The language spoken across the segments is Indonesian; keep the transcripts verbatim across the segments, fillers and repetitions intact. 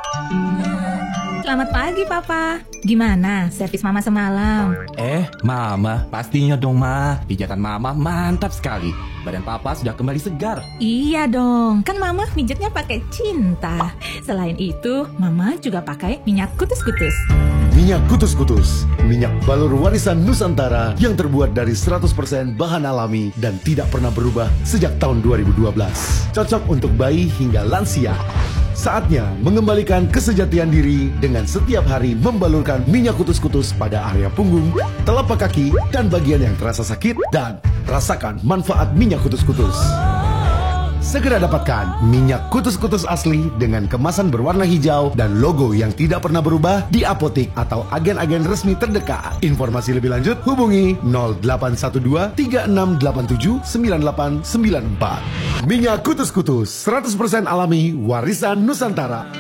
Selamat pagi, Papa. Gimana servis Mama semalam? Eh, Mama, pastinya dong, Ma. Pijatan Mama mantap sekali. Badan Papa sudah kembali segar. Iya dong, kan Mama pijatnya pakai cinta. Selain itu, Mama juga pakai minyak kutus-kutus. Minyak kutus-kutus, minyak balur warisan Nusantara yang terbuat dari seratus persen bahan alami dan tidak pernah berubah sejak tahun dua ribu dua belas. Cocok untuk bayi hingga lansia. Saatnya mengembalikan kesejatian diri dengan setiap hari membalurkan minyak kutus-kutus pada area punggung, telapak kaki, dan bagian yang terasa sakit, dan rasakan manfaat minyak kutus-kutus. Segera dapatkan minyak kutus-kutus asli dengan kemasan berwarna hijau dan logo yang tidak pernah berubah di apotik atau agen-agen resmi terdekat. Informasi lebih lanjut hubungi nol delapan satu dua tiga enam delapan tujuh sembilan delapan sembilan empat. Minyak kutus-kutus seratus persen alami warisan Nusantara.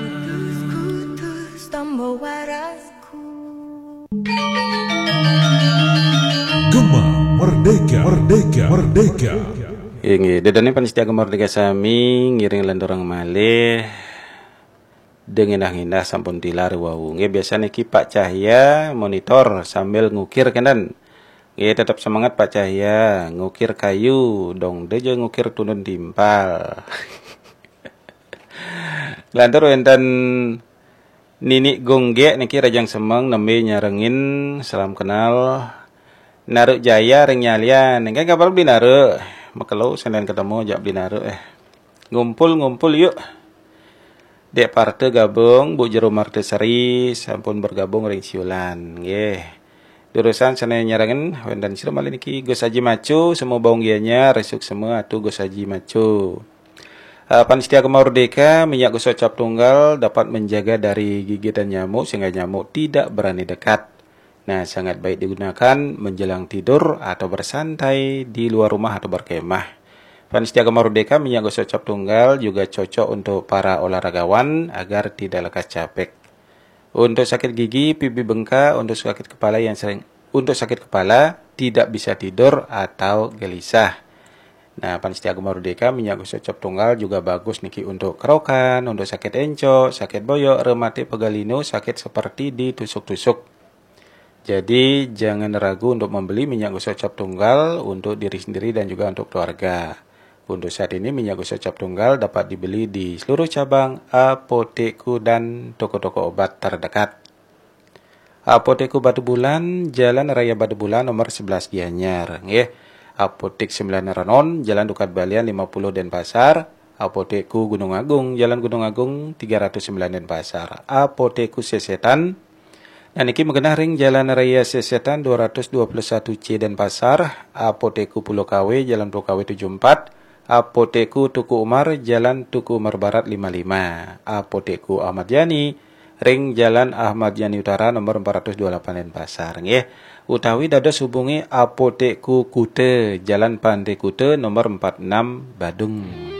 Gema Merdeka, Merdeka, Merdeka. Ingi, dedane panitia Merdeka sami ngiring landorang malih dengan indah sampun tilar wau. Nggih biasa niki Pak Cahya monitor sambil ngukir kenan. Nggih tetap semangat Pak Cahya, ngukir kayu dong deje ngukir tunun timpal. Lantur enten Nini Gongge niki rajang semeng nembe nyarengin salam kenal. Naruk Jaya ring nyalian, enggak kabar beli naruk. Makalo Senin ketemu jak beli naruk eh. Ngumpul-ngumpul yuk. Dek parte gabung Bu Jero Martesari sampun bergabung ring siulan nggih. Durusan Senin nyarengin wendan sira malih niki Gus Haji Macu semua baung gianya resuk semua atuh Gus Haji Macu. Uh, Panitia Merdeka minyak gosok cap tunggal dapat menjaga dari gigitan nyamuk sehingga nyamuk tidak berani dekat. Nah, sangat baik digunakan menjelang tidur atau bersantai di luar rumah atau berkemah. Panitia Merdeka minyak gosok cap tunggal juga cocok untuk para olahragawan agar tidak lekas capek. Untuk sakit gigi, pipi bengkak, untuk sakit kepala yang sering untuk sakit kepala, tidak bisa tidur atau gelisah. Nah, Panitia Merdeka minyak gosok cap tunggal juga bagus niki untuk kerokan, untuk sakit encok, sakit boyok, rematik pegalino, sakit seperti ditusuk-tusuk. Jadi jangan ragu untuk membeli minyak gosok cap tunggal untuk diri sendiri dan juga untuk keluarga. Untuk saat ini minyak gosok cap tunggal dapat dibeli di seluruh cabang apotekku dan toko-toko obat terdekat. Apotekku Batu Bulan, Jalan Raya Batu Bulan nomor sebelas Gianyar, nggih. Apotek sembilan Ranon, Jalan Dukat Balian lima puluh Denpasar. Apotekku Gunung Agung, Jalan Gunung Agung tiga ratus sembilan Denpasar. Apotekku Sesetan, nah niki mengenah ring Jalan Raya Sesetan dua ratus dua puluh satu C Denpasar. Apotekku Pulau K W, Jalan Pulau K W tujuh puluh empat. Apotekku Tuku Umar, Jalan Tuku Umar Barat lima puluh lima. Apotekku Ahmad Yani, ring Jalan Ahmad Yani Utara nomor empat ratus dua puluh delapan Denpasar. Nggih. Utawi dados hubungi Apotekku Kute, Jalan Pantai Kute nomor empat puluh enam Badung.